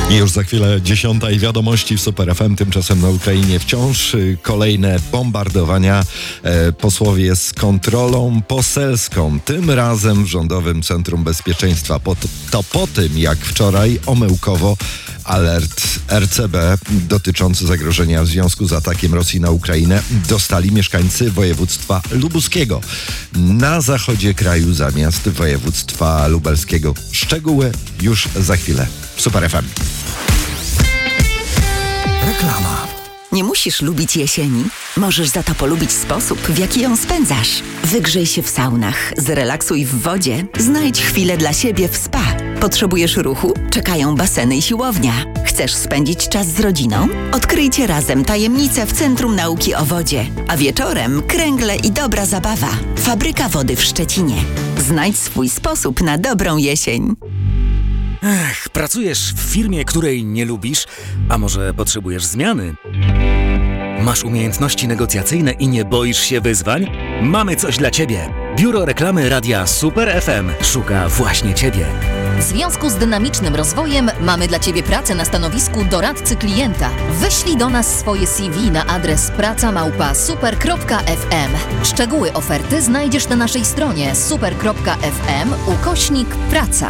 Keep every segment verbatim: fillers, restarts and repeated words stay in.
I już za chwilę dziesiąta i wiadomości w Super F M. Tymczasem na Ukrainie wciąż kolejne bombardowania. E, posłowie z kontrolą poselską. Tym razem w Rządowym Centrum Bezpieczeństwa. Po, to po tym, jak wczoraj omyłkowo alert R C B dotyczący zagrożenia w związku z atakiem Rosji na Ukrainę dostali mieszkańcy województwa lubuskiego. Na zachodzie kraju zamiast województwa lubelskiego. Szczegóły już za chwilę w Super F M. Reklama. Nie musisz lubić jesieni. Możesz za to polubić sposób, w jaki ją spędzasz. Wygrzej się w saunach, zrelaksuj w wodzie, znajdź chwilę dla siebie w spa. Potrzebujesz ruchu? Czekają baseny i siłownia. Chcesz spędzić czas z rodziną? Odkryjcie razem tajemnice w Centrum Nauki o Wodzie. A wieczorem kręgle i dobra zabawa. Fabryka wody w Szczecinie. Znajdź swój sposób na dobrą jesień. Ech, pracujesz w firmie, której nie lubisz, a może potrzebujesz zmiany? Masz umiejętności negocjacyjne i nie boisz się wyzwań? Mamy coś dla Ciebie. Biuro Reklamy Radia Super F M szuka właśnie Ciebie. W związku z dynamicznym rozwojem mamy dla Ciebie pracę na stanowisku doradcy klienta. Wyślij do nas swoje C V na adres praca małpa super kropka f m. Szczegóły oferty znajdziesz na naszej stronie super kropka f m ukośnik praca.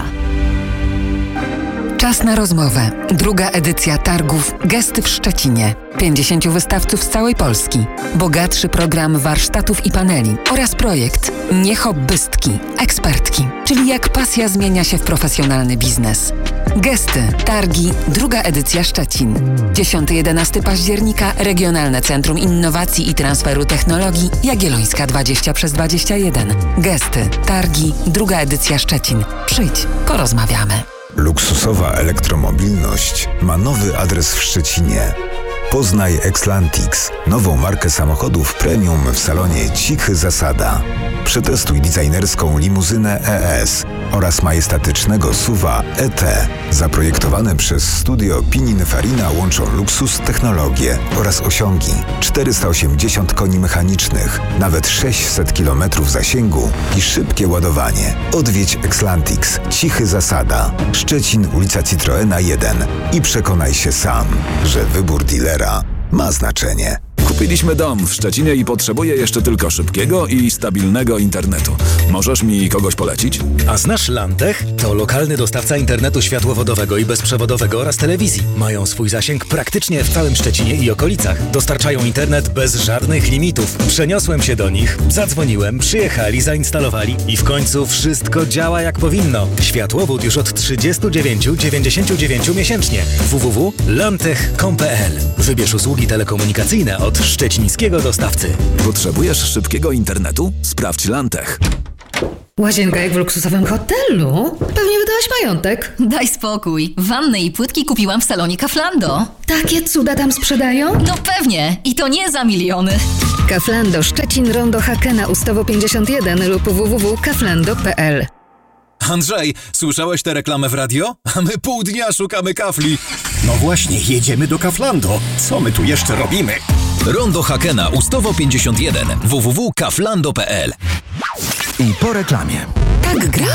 Czas na rozmowę. Druga edycja targów Gesty w Szczecinie. pięćdziesięciu wystawców z całej Polski. Bogatszy program warsztatów i paneli oraz projekt Nie hobbystki, ekspertki, czyli jak pasja zmienia się w profesjonalny biznes. Gesty, targi, druga edycja Szczecin. dziesiątego do jedenastego października Regionalne Centrum Innowacji i Transferu Technologii Jagiellońska dwadzieścia przez dwadzieścia jeden. Gesty, targi, druga edycja Szczecin. Przyjdź, porozmawiamy. Luksusowa elektromobilność ma nowy adres w Szczecinie. Poznaj Xlantix, nową markę samochodów premium w salonie Cichy Zasada. Przetestuj designerską limuzynę E S oraz majestatycznego suwa E T. Zaprojektowane przez studio Pininfarina łączą luksus, technologię oraz osiągi. czterysta osiemdziesiąt koni mechanicznych, nawet sześćset kilometrów zasięgu i szybkie ładowanie. Odwiedź Xlantix, Cichy Zasada, Szczecin, ulica Citroena jeden i przekonaj się sam, że wybór dealera ma znaczenie. Kupiliśmy dom w Szczecinie i potrzebuję jeszcze tylko szybkiego i stabilnego internetu. Możesz mi kogoś polecić? A znasz Lantech? To lokalny dostawca internetu światłowodowego i bezprzewodowego oraz telewizji. Mają swój zasięg praktycznie w całym Szczecinie i okolicach. Dostarczają internet bez żadnych limitów. Przeniosłem się do nich, zadzwoniłem, przyjechali, zainstalowali i w końcu wszystko działa jak powinno. Światłowód już od trzydzieści dziewięć dziewięćdziesiąt dziewięć miesięcznie. w w w kropka lantech kropka com kropka p l. Wybierz usługi telekomunikacyjne od szczecińskiego dostawcy. Potrzebujesz szybkiego internetu? Sprawdź Lantech. Łazienka jak w luksusowym hotelu? Pewnie wydałaś majątek. Daj spokój. Wannę i płytki kupiłam w salonie Kauflando. Takie cuda tam sprzedają? No pewnie. I to nie za miliony. Kauflando Szczecin, Rondo Hakena, Ustawo pięćdziesiąt jeden lub w w w kropka kauflando kropka p l. Andrzej, słyszałeś tę reklamę w radio? A my pół dnia szukamy kafli. No właśnie, jedziemy do Kauflando. Co my tu jeszcze robimy? Rondo Hakena, Ustawo pięćdziesiąt jeden, w w w kropka kauflando kropka p l. I po reklamie. Tak gra